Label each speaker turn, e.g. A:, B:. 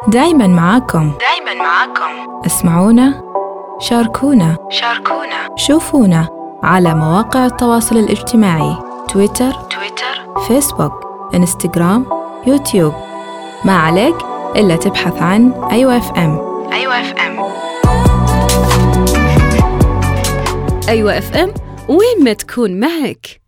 A: دايماً معاكم. اسمعونا، شاركونا، شوفونا على مواقع التواصل الاجتماعي: تويتر، فيسبوك، انستغرام، يوتيوب. ما عليك إلا تبحث عن أيوة اف ام.
B: أيوة اف ام، وين ما تكون معك.